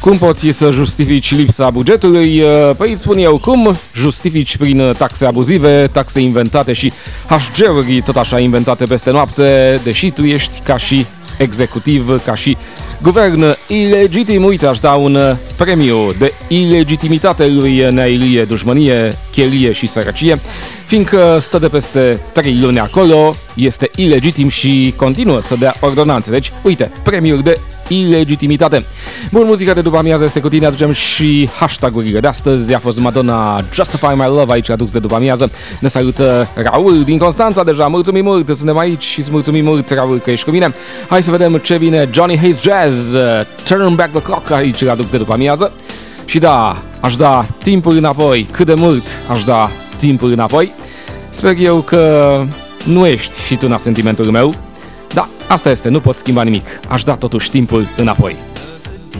Cum poți să justifici lipsa bugetului? Păi îți spun eu, cum justifici prin taxe abuzive, taxe inventate și HG-uri tot așa inventate peste noapte, deși tu ești ca și executiv, ca și guvern ilegitim. Uite, aș da un premiu de ilegitimitate lui Nea Ilie Dușmănie, Chelie și Sărăcie, fiindcă stă de peste 3 luni acolo, este ilegitim și continuă să dea ordonanțe. Deci, uite, premiul de ilegitimitate. Bun, muzica de după amiază este cu tine, aducem și hashtag-urile de astăzi. A fost Madonna, Justify My Love, aici adus de după amiază. Ne salută Raul din Constanța deja, mulțumim mult, suntem aici și îți mulțumim mult, Raul, că ești cu mine. Hai să vedem ce vine. Johnny Hayes Jazz, Turn Back the Clock, aici adus de după amiază. Și da, aș da timpul înapoi, cât de mult aș da timpul înapoi. Sper eu că nu ești și tu în sentimentul meu. Da, asta este, nu pot schimba nimic. Aș da totuși timpul înapoi.